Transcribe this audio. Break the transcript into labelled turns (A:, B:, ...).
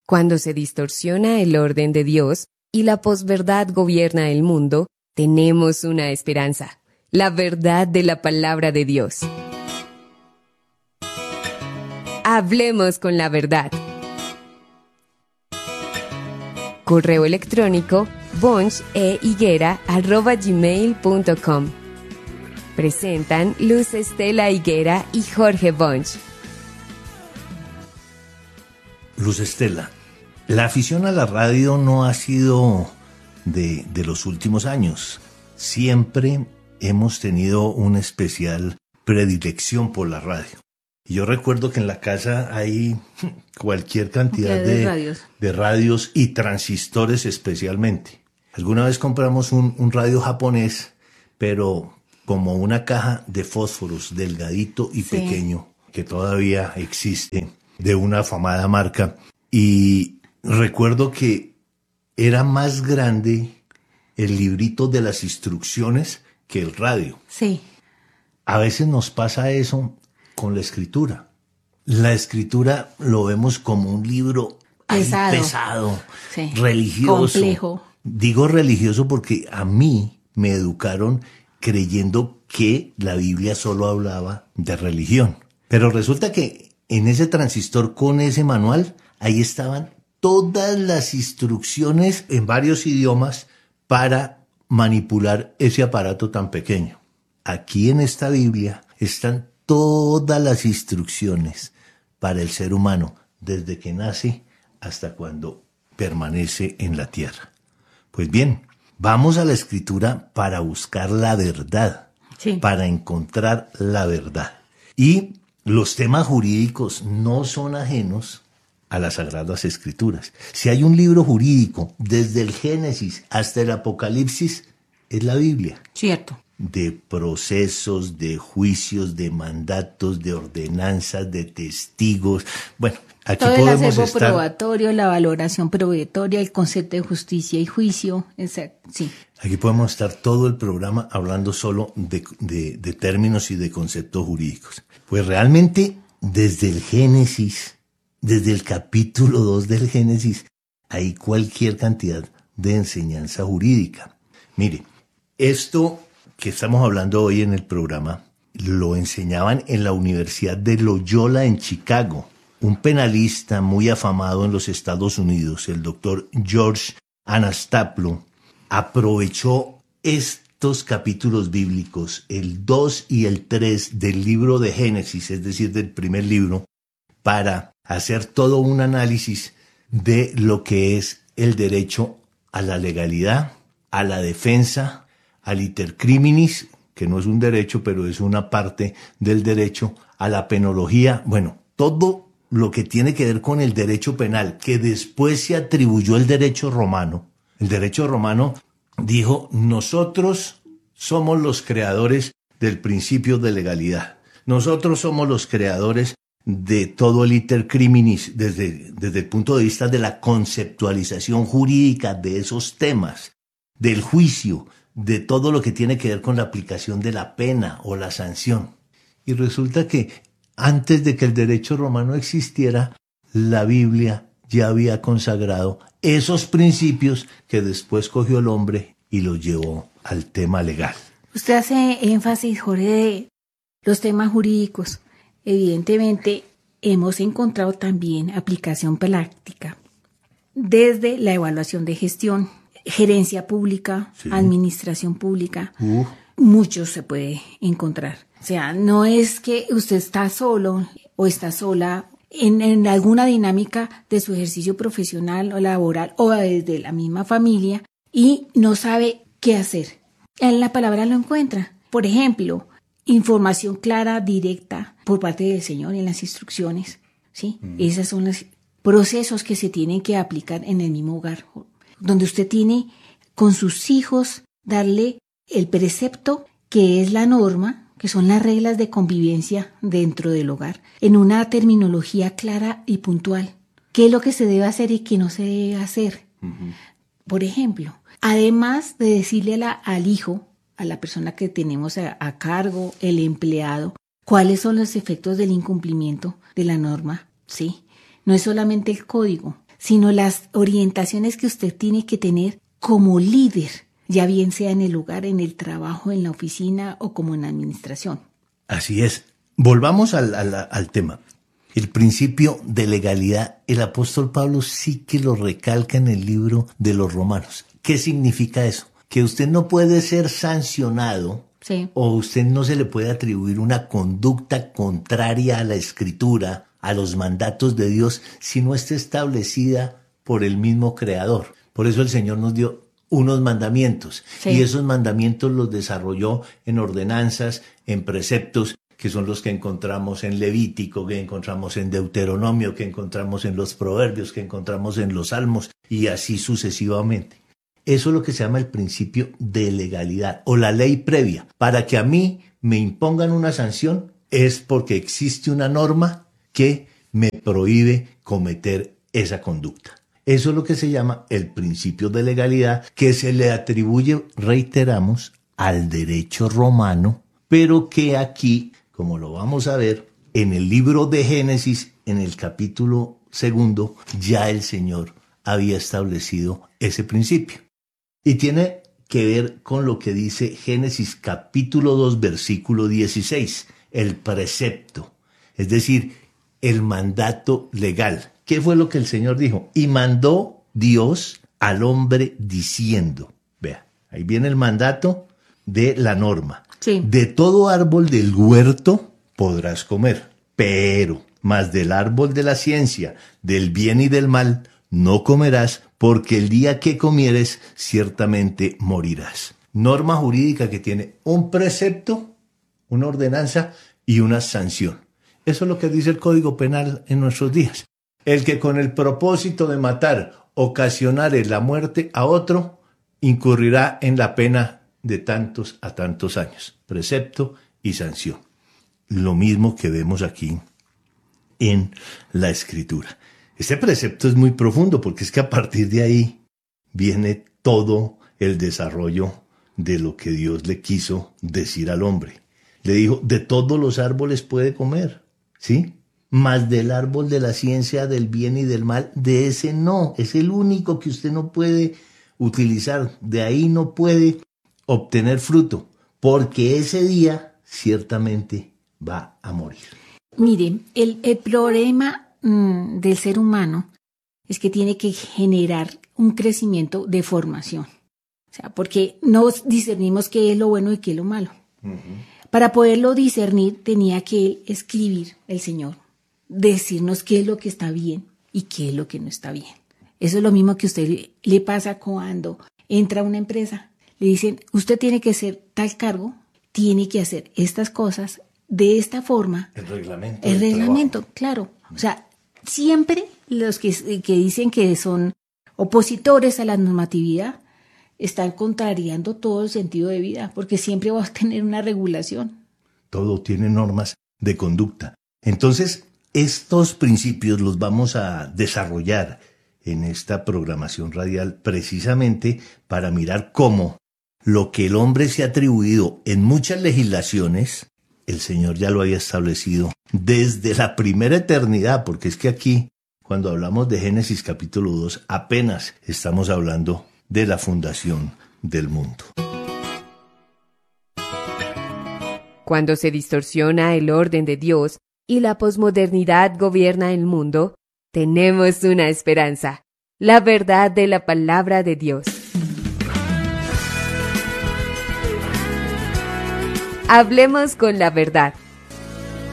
A: Cuando se distorsiona el orden de Dios y la posverdad gobierna el mundo, tenemos una esperanza: la verdad de la palabra de Dios. Hablemos con la verdad. Correo electrónico buncheHiguera@gmail.com. Presentan Luz Estela Higuera y Jorge Bunch.
B: Luz Estela, la afición a la radio no ha sido de los últimos años. Siempre hemos tenido una especial predilección por la radio. Yo recuerdo que en la casa hay cualquier cantidad de radios y transistores especialmente. Alguna vez compramos un radio japonés, pero como una caja de fósforos delgadito y pequeño, que todavía existe, de una afamada marca. Y recuerdo que era más grande el librito de las instrucciones que el radio.
C: Sí.
B: A veces nos pasa eso con la escritura. La escritura lo vemos como un libro pesado,
C: sí,
B: religioso.
C: Complejo.
B: Digo religioso porque a mí me educaron creyendo que la Biblia solo hablaba de religión. Pero resulta que en ese transistor con ese manual, ahí estaban todas las instrucciones en varios idiomas para manipular ese aparato tan pequeño. Aquí en esta Biblia están todas las instrucciones para el ser humano, desde que nace hasta cuando permanece en la tierra. Pues bien, vamos a la Escritura para buscar la verdad, para encontrar la verdad. Y los temas jurídicos no son ajenos a las Sagradas Escrituras. Si hay un libro jurídico desde el Génesis hasta el Apocalipsis, es la Biblia.
C: Cierto.
B: De procesos, de juicios, de mandatos, de ordenanzas, de testigos. Bueno, aquí
C: todo
B: podemos
C: el acervo
B: estar
C: probatorio, la valoración probatoria, el concepto de justicia y juicio. Sí.
B: Aquí podemos estar todo el programa hablando solo de términos y de conceptos jurídicos. Pues realmente desde el Génesis, desde el capítulo 2 del Génesis, hay cualquier cantidad de enseñanza jurídica. Mire, esto que estamos hablando hoy en el programa, lo enseñaban en la Universidad de Loyola en Chicago. Un penalista muy afamado en los Estados Unidos, el doctor George Anastaplo, aprovechó estos capítulos bíblicos, el 2 y el 3 del libro de Génesis, es decir, del primer libro, para hacer todo un análisis de lo que es el derecho a la legalidad, a la defensa, al iter criminis, que no es un derecho, pero es una parte del derecho, a la penología, bueno, todo lo que tiene que ver con el derecho penal, que después se atribuyó el derecho romano. El derecho romano dijo, nosotros somos los creadores del principio de legalidad. Nosotros somos los creadores de todo el iter criminis desde el punto de vista de la conceptualización jurídica de esos temas, del juicio, de todo lo que tiene que ver con la aplicación de la pena o la sanción. Y resulta que antes de que el derecho romano existiera, la Biblia ya había consagrado esos principios que después cogió el hombre y los llevó al tema legal.
C: Usted hace énfasis, Jorge, de los temas jurídicos. Evidentemente, hemos encontrado también aplicación práctica desde la evaluación de gestión, gerencia pública, administración pública. Mucho se puede encontrar. O sea, no es que usted está solo o está sola en alguna dinámica de su ejercicio profesional o laboral o desde la misma familia y no sabe qué hacer. En la palabra lo encuentra. Por ejemplo, información clara, directa por parte del Señor en las instrucciones. ¿Sí? Esos son los procesos que se tienen que aplicar en el mismo hogar, donde usted tiene con sus hijos darle el precepto que es la norma, que son las reglas de convivencia dentro del hogar, en una terminología clara y puntual. ¿Qué es lo que se debe hacer y qué no se debe hacer? Por ejemplo, además de decirle al hijo, a la persona que tenemos a cargo, el empleado, cuáles son los efectos del incumplimiento de la norma, ¿sí? No es solamente el código, sino las orientaciones que usted tiene que tener como líder, ya bien sea en el lugar, en el trabajo, en la oficina o como en la administración.
B: Así es. Volvamos al tema. El principio de legalidad, el apóstol Pablo sí que lo recalca en el libro de los Romanos. ¿Qué significa eso? Que usted no puede ser sancionado,
C: sí,
B: o usted no se le puede atribuir una conducta contraria a la Escritura, a los mandatos de Dios, si no está establecida por el mismo Creador. Por eso el Señor nos dio unos mandamientos,
C: sí,
B: y esos mandamientos los desarrolló en ordenanzas, en preceptos, que son los que encontramos en Levítico, que encontramos en Deuteronomio, que encontramos en los Proverbios, que encontramos en los Salmos, y así sucesivamente. Eso es lo que se llama el principio de legalidad o la ley previa. Para que a mí me impongan una sanción es porque existe una norma que me prohíbe cometer esa conducta. Eso es lo que se llama el principio de legalidad, que se le atribuye, reiteramos, al derecho romano, pero que aquí, como lo vamos a ver, en el libro de Génesis, en el capítulo 2, ya el Señor había establecido ese principio. Y tiene que ver con lo que dice Génesis capítulo 2, versículo 16, el precepto, es decir, el mandato legal. ¿Qué fue lo que el Señor dijo? Y mandó Dios al hombre diciendo, vea, ahí viene el mandato de la norma.
C: sí.
B: De todo árbol del huerto podrás comer, pero más del árbol de la ciencia, del bien y del mal, no comerás, porque el día que comieres, ciertamente morirás. Norma jurídica que tiene un precepto, una ordenanza y una sanción. Eso es lo que dice el Código Penal en nuestros días. El que con el propósito de matar ocasionare la muerte a otro, incurrirá en la pena de tantos a tantos años. Precepto y sanción. Lo mismo que vemos aquí en la Escritura. Este precepto es muy profundo porque es que a partir de ahí viene todo el desarrollo de lo que Dios le quiso decir al hombre. Le dijo, de todos los árboles puede comer, ¿sí? Mas del árbol de la ciencia, del bien y del mal, de ese no. Es el único que usted no puede utilizar. De ahí no puede obtener fruto, porque ese día ciertamente va a morir.
C: Mire, el problema del ser humano es que tiene que generar un crecimiento de formación. O sea, porque no discernimos qué es lo bueno y qué es lo malo. Uh-huh. Para poderlo discernir tenía que escribir el Señor, decirnos qué es lo que está bien y qué es lo que no está bien. Eso es lo mismo que a usted le pasa cuando entra a una empresa. Le dicen, usted tiene que hacer tal cargo, tiene que hacer estas cosas de esta forma.
B: El reglamento.
C: El reglamento, claro. O sea, siempre los que dicen que son opositores a la normatividad están contrariando todo el sentido de vida, porque siempre va a tener una regulación.
B: Todo tiene normas de conducta. Entonces, estos principios los vamos a desarrollar en esta programación radial precisamente para mirar cómo lo que el hombre se ha atribuido en muchas legislaciones, el Señor ya lo había establecido desde la primera eternidad, porque es que aquí, cuando hablamos de Génesis capítulo 2, apenas estamos hablando de la fundación del mundo.
A: Cuando se distorsiona el orden de Dios y la posmodernidad gobierna el mundo, tenemos una esperanza, la verdad de la palabra de Dios. Hablemos con la verdad,